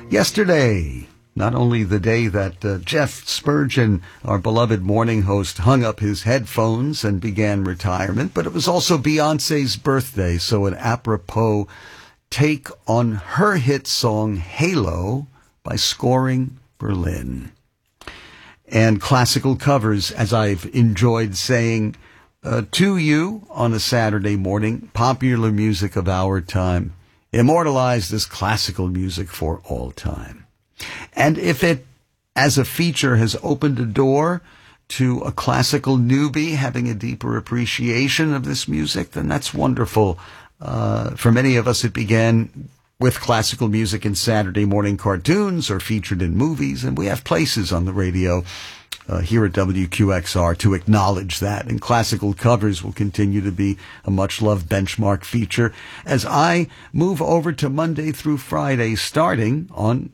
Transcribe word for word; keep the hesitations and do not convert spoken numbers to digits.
Yesterday, not only the day that uh, Jeff Spurgeon, our beloved morning host, hung up his headphones and began retirement, but it was also Beyonce's birthday, so an apropos take on her hit song Halo by Scoring Berlin. And classical covers, as I've enjoyed saying uh, to you on a Saturday morning, popular music of our time, immortalized as classical music for all time. And if it, as a feature, has opened a door to a classical newbie having a deeper appreciation of this music, then that's wonderful. Uh, for many of us, it began with classical music in Saturday morning cartoons or featured in movies, and we have places on the radio uh, here at W Q X R to acknowledge that. And classical covers will continue to be a much-loved benchmark feature as I move over to Monday through Friday, starting on